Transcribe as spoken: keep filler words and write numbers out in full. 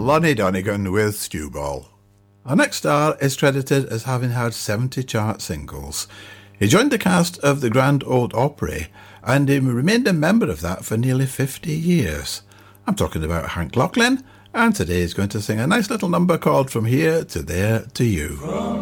Lonnie Donegan with Stewball. Our next star is credited as having had seventy chart singles. He joined the cast of the Grand Ole Opry, and he remained a member of that for nearly fifty years. I'm talking about Hank Locklin, and today he's going to sing a nice little number called From Here to There to You. From